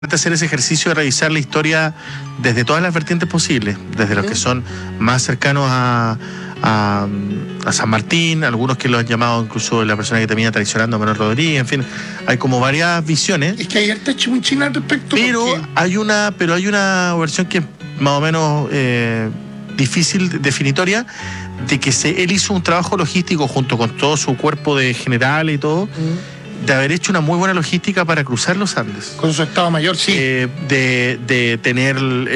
hacer ese ejercicio de revisar la historia desde todas las vertientes posibles, desde los que son más cercanos a San Martín, algunos que lo han llamado incluso la persona que termina traicionando a Manuel Rodríguez, en fin, hay como varias visiones. Es que hay harta chimunchina al respecto. Pero hay una versión que es más o menos difícil, definitoria, de que él hizo un trabajo logístico junto con todo su cuerpo de generales y todo, de haber hecho una muy buena logística para cruzar los Andes. Con su Estado Mayor, sí. De tener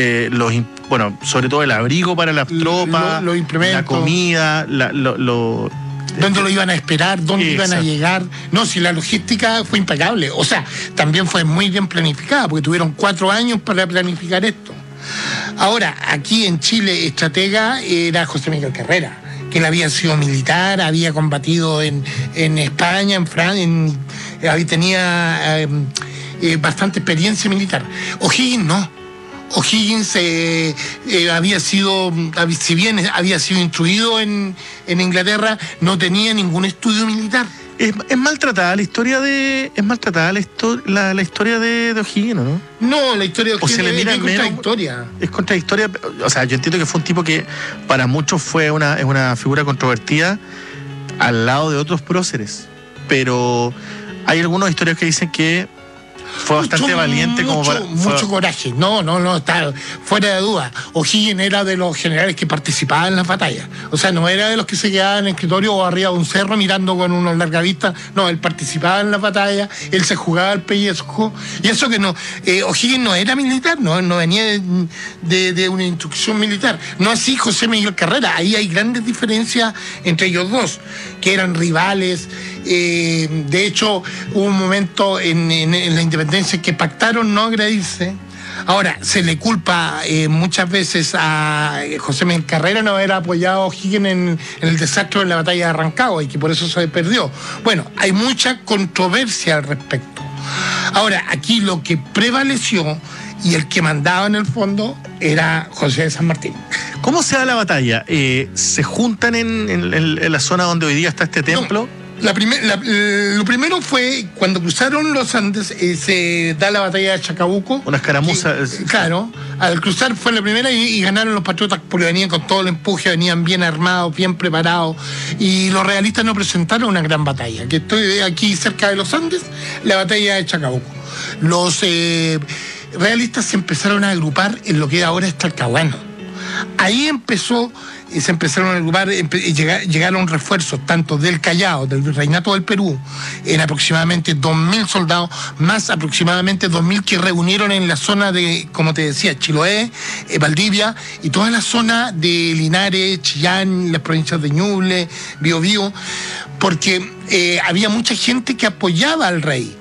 sobre todo el abrigo para las tropas, los implementos, la comida, dónde lo iban a esperar, dónde iban a llegar. No, si la logística fue impecable. O sea, también fue muy bien planificada, porque tuvieron 4 años para planificar esto. Ahora, aquí en Chile, estratega era José Miguel Carrera, que él había sido militar, había combatido en España, en Francia, tenía bastante experiencia militar. O'Higgins no. O'Higgins había sido, si bien había sido instruido en Inglaterra, no tenía ningún estudio militar. Es maltratada la historia de. Es maltratada la historia de O'Higgins, ¿no? No, la historia de O'Higgins es contradictoria. Es contradictoria. O sea, yo entiendo que fue un tipo que para muchos es una figura controvertida al lado de otros próceres. Pero hay algunos historiadores que dicen que fue bastante valiente como para... Mucho coraje. No, está fuera de duda. O'Higgins era de los generales que participaban en las batallas. O sea, no era de los que se quedaban en el escritorio o arriba de un cerro mirando con unos largavistas. No, él participaba en las batallas, él se jugaba el pellejo. Y eso que no... O'Higgins no era militar, no venía de una instrucción militar. No así José Miguel Carrera. Ahí hay grandes diferencias entre ellos dos, que eran rivales. De hecho, hubo un momento en la independencia que pactaron no agredirse. Ahora, se le culpa muchas veces a José Miguel Carrera no haber apoyado a O'Higgins en el desastre de la batalla de Rancagua y que por eso se perdió. Bueno, hay mucha controversia al respecto. Ahora, aquí lo que prevaleció y el que mandaba en el fondo era José de San Martín. ¿Cómo se da la batalla? ¿Se juntan en la zona donde hoy día está este templo? No. Lo primero fue cuando cruzaron los Andes, se da la batalla de Chacabuco. Una escaramuza. Claro, al cruzar fue la primera y ganaron los patriotas porque venían con todo el empuje, venían bien armados, bien preparados. Y los realistas no presentaron una gran batalla. Que estoy aquí cerca de los Andes, la batalla de Chacabuco. Los realistas se empezaron a agrupar en lo que ahora es Talcahuano. Ahí se empezaron a agrupar, llegaron refuerzos tanto del Callao, del Virreinato del Perú, en aproximadamente 2.000 soldados, más aproximadamente 2.000 que reunieron en la zona de, como te decía, Chiloé, Valdivia, y toda la zona de Linares, Chillán, las provincias de Ñuble, Biobío, porque había mucha gente que apoyaba al rey.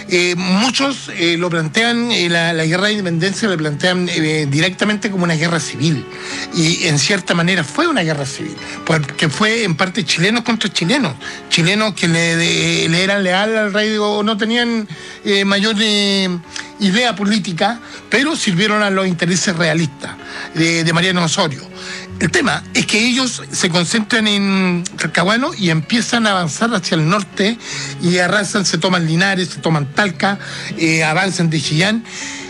Muchos lo plantean, la guerra de independencia la plantean directamente como una guerra civil, y en cierta manera fue una guerra civil, porque fue en parte chilenos contra chilenos que le eran leales al rey o no tenían mayor idea política, pero sirvieron a los intereses realistas de Mariano Osorio. El tema es que ellos se concentran en Talcahuano y empiezan a avanzar hacia el norte y arrasan, se toman Linares, se toman Talca, avanzan de Chillán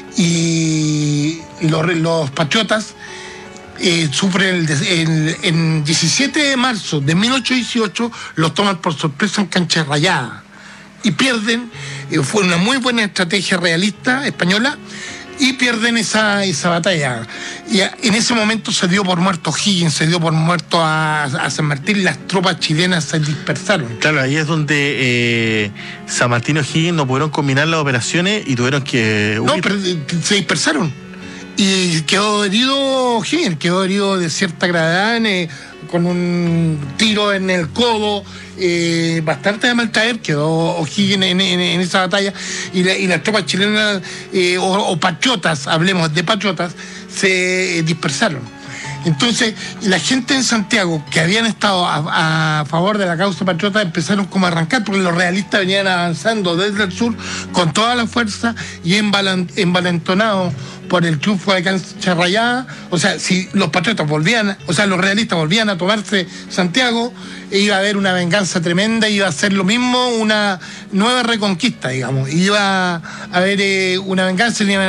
y los patriotas sufren el 17 de marzo de 1818, los toman por sorpresa en Cancha Rayada y pierden. Fue una muy buena estrategia realista española y pierden esa batalla. Y en ese momento se dio por muerto O'Higgins, se dio por muerto a San Martín, las tropas chilenas se dispersaron. Claro, ahí es donde San Martín y O'Higgins no pudieron combinar las operaciones y tuvieron que huir. No, pero se dispersaron. Y quedó herido O'Higgins, quedó herido de cierta gravedad, con un tiro en el codo, bastante de mal traer, quedó O'Higgins en esa batalla, y las tropas chilenas o patriotas, hablemos de patriotas, se dispersaron. Entonces, la gente en Santiago que habían estado a favor de la causa patriota empezaron como a arrancar, porque los realistas venían avanzando desde el sur con toda la fuerza y envalentonados por el triunfo de Cancha Rayada. O sea, si los patriotas volvían, o sea, los realistas volvían a tomarse Santiago, iba a haber una venganza tremenda, iba a ser lo mismo, una nueva reconquista, digamos. Iba a haber una venganza,